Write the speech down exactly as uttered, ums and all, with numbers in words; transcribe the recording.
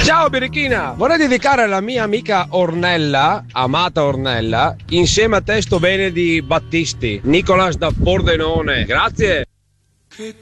Ciao Birichina, vorrei dedicare alla mia amica Ornella, amata Ornella, insieme a te sto bene di Battisti, Nicolas da Pordenone. Grazie. Che